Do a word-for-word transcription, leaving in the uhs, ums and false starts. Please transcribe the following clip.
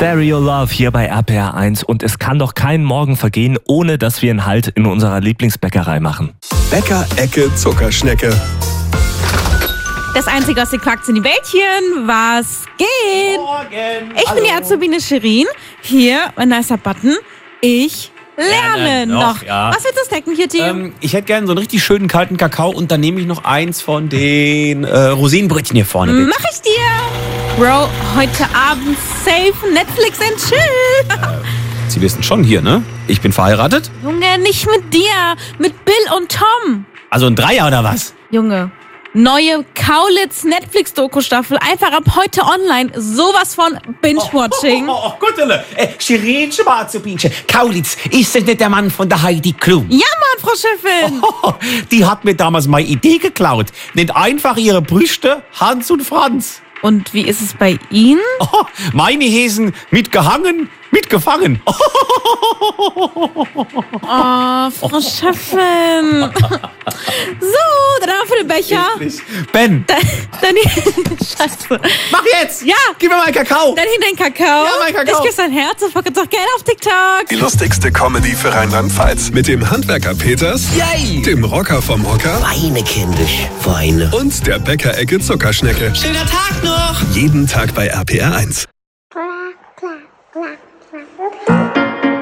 Stereo Love hier bei R P R eins und es kann doch kein Morgen vergehen, ohne dass wir einen Halt in unserer Lieblingsbäckerei machen. Bäcker-Ecke Zuckerschnecke. Das einzige aus den Quacks in die Bällchen. Was geht? Morgen. Ich bin die Azubine Shirin. Hier, ein nicer Button. Ich lerne Lernen noch. noch, ja. Was willst du snacken hier, Team? Ähm, ich hätte gerne so einen richtig schönen kalten Kakao und dann nehme ich noch eins von den äh, Rosinenbrötchen hier vorne. Bitte. Mach ich dir. Bro, heute Abend safe Netflix and chill. Sie wissen schon hier, ne? Ich bin verheiratet. Junge, nicht mit dir. Mit Bill und Tom. Also ein Dreier oder was? Junge. Neue Kaulitz Netflix-Doku-Staffel. Einfach ab heute online. Sowas von Binge-Watching. Oh, oh, oh Gottele. Äh, Shirin Schwarzopinchen. Kaulitz, ist das nicht der Mann von der Heidi Klum? Ja, Mann, Frau Chefin. Oh, die hat mir damals meine Idee geklaut. Nennt einfach ihre Brüste Hans und Franz. Und wie ist es bei Ihnen? Oh, meine Häsen mitgehangen, mitgefangen. Oh, Oh, Frau Chefin. So, dann haben wir für den Becher. Ben, Dann, dann Scheiße. mach jetzt! Ja. Gib mir meinen Kakao! Dann hier dein Kakao. Ja, mein Kakao. Ich küsse dein Herz und folgt uns auch gerne auf TikTok. Die lustigste Comedy für Rheinland-Pfalz. Mit dem Handwerker Peters, Yay! dem Rocker vom Hocker Weine, kindisch, Weine. und der Bäcker-Ecke Zuckerschnecke. Schöner Tag noch! Jeden Tag bei R P R eins.